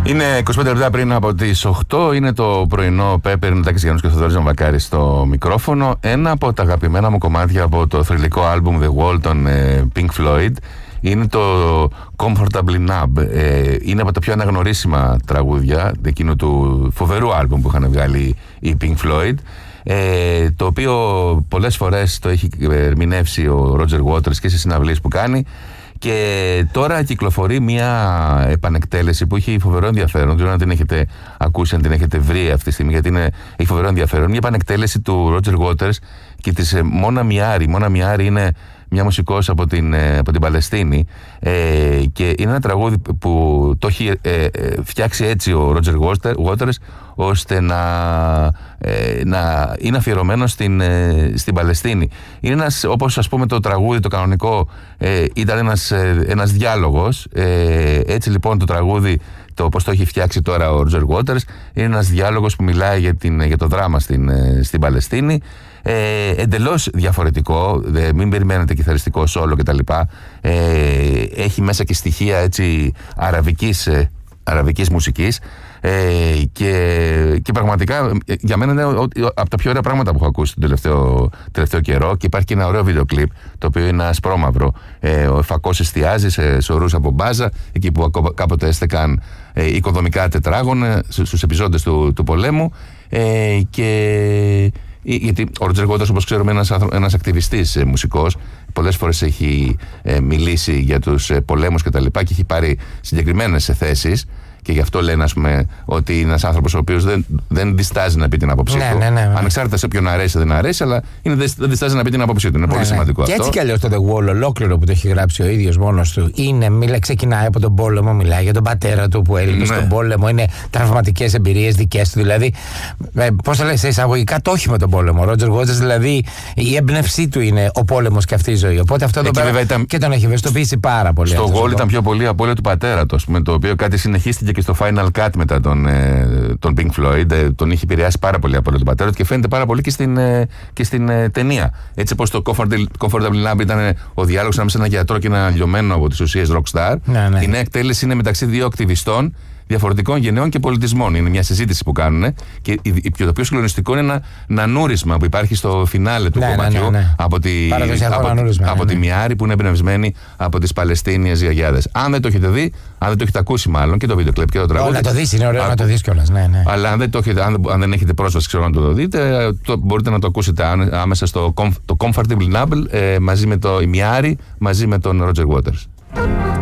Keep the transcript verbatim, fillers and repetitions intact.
Είναι είκοσι πέντε λεπτά πριν από τις οκτώ, είναι το πρωινό Πέπερ με Τάκης Γιάννους και Θοδωρής Ζαμβακάρης στο μικρόφωνο. Ένα από τα αγαπημένα μου κομμάτια από το θρυλικό άλμπουμ The Wall των ε, Pink Floyd είναι το Comfortably Numb. Ε, είναι από τα πιο αναγνωρίσιμα τραγούδια εκείνου του φοβερού άλμπουμ που είχαν βγάλει οι Pink Floyd, ε, το οποίο πολλές φορές το έχει ερμηνεύσει ο Roger Waters και σε συναυλίες που κάνει. Και τώρα κυκλοφορεί μια επανεκτέλεση που έχει φοβερό ενδιαφέρον. Δεν ξέρω αν την έχετε ακούσει, αν την έχετε βρει αυτή τη στιγμή, γιατί είναι, έχει φοβερό ενδιαφέρον. Μια επανεκτέλεση του Roger Waters και της Μόνα Μιάρη. Μόνα Μιάρη είναι μια μουσικός από την, από την Παλαιστίνη, ε, και είναι ένα τραγούδι που το έχει ε, ε, φτιάξει έτσι ο Roger Waters, ώστε να, ε, να είναι αφιερωμένο στην, ε, στην Παλαιστίνη. Είναι ένας, όπως ας πούμε το τραγούδι το κανονικό ε, ήταν ένας, ε, ένας διάλογος, ε, έτσι λοιπόν το τραγούδι, το όπως το έχει φτιάξει τώρα ο Roger Waters, είναι ένας διάλογος που μιλάει για, την, για το δράμα στην, στην Παλαιστίνη. Ε, εντελώς διαφορετικό, δε, μην περιμένετε κιθαριστικό σόλο κτλ. Ε, έχει μέσα και στοιχεία έτσι αραβικής, ε, αραβικής μουσικής, ε, και, και πραγματικά για μένα είναι από τα πιο ωραία πράγματα που έχω ακούσει τον τελευταίο, τελευταίο καιρό. Και υπάρχει και ένα ωραίο βίντεο κλιπ, το οποίο είναι ασπρόμαυρο. Ε, ο Φακός εστιάζει σε σωρούς από μπάζα, εκεί που κάποτε έστεκαν ε, οικοδομικά τετράγωνα στους επιζώντες του, του πολέμου, ε, και γιατί ο Roger Waters, όπως ξέρουμε, είναι ένας, ένας ακτιβιστής ε, μουσικός. Πολλές φορές έχει ε, μιλήσει για τους ε, πολέμους και τα λοιπά και έχει πάρει συγκεκριμένες θέσεις. Και γι' αυτό λένε, ας πούμε, ότι είναι ένας άνθρωπος ο οποίος δεν, δεν διστάζει να πει την άποψή ναι, του. Ναι, ναι, ναι. Ανεξάρτητα σε ποιον αρέσει ή δεν αρέσει, αλλά είναι, δεν διστάζει να πει την άποψή του. Είναι ναι, πολύ ναι. σημαντικό και αυτό. Και έτσι κι αλλιώς το The Wall, ολόκληρο που το έχει γράψει ο ίδιος μόνος του, είναι, μιλά, ξεκινάει από τον πόλεμο, μιλάει για τον πατέρα του που έλειπε ναι. στον πόλεμο. Είναι τραυματικές εμπειρίες δικές του. Δηλαδή, ε, πώς θα λέει, σε εισαγωγικά το όχι με τον πόλεμο. Ο Roger Waters, δηλαδή, η έμπνευσή του είναι ο πόλεμος και αυτή η ζωή. Οπότε αυτό το πέρα ήταν... και τον έχει ευαισθητοποιήσει πάρα πολύ. Στο Wall ήταν πιο πολύ απώλεια του πατέρα του, το οποίο κάτι συνεχίστηκε και στο Final Cut μετά τον, ε, τον Pink Floyd. Ε, τον είχε επηρεάσει πάρα πολύ από τον πατέρα του και φαίνεται πάρα πολύ και στην, ε, και στην ε, ταινία. Έτσι όπως το Comfortably Numb ήταν ο διάλογος ανάμεσα σε έναν γιατρό και ένα λιωμένο από τις ουσίες rockstar. Ναι, ναι. Η νέα εκτέλεση είναι μεταξύ δύο ακτιβιστών διαφορετικών γενναιών και πολιτισμών. Είναι μια συζήτηση που κάνουν και το πιο συγκλονιστικό είναι ένα νανούρισμα που υπάρχει στο φινάλε του ναι, κομματιού ναι, ναι, ναι. από τη, από, από ναι. τη Μιάρη, που είναι εμπνευσμένη από τις Παλαιστίνιες γιαγιάδες. Αν δεν το έχετε δει, αν δεν το έχετε ακούσει μάλλον, και το βίντεο κλιπ και το τραγούδι. Να το δεις, είναι ωραίο α, να το δεις κιόλας. Ναι, ναι. Αλλά αν δεν, το έχετε, αν, αν δεν έχετε πρόσβαση, ξέρω να το δείτε, το, μπορείτε να το ακούσετε άμεσα στο το Comfortable Numb, ε, μαζί με το η Μιάρη, μαζί με τον Roger Waters.